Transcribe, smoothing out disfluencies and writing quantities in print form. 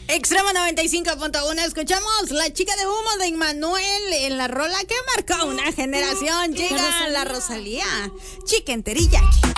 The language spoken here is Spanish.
Extremo 95.1, escuchamos La Chica de Humo de Immanuel en la rola que marcó una generación. Llega la Rosalía, chica enterilla.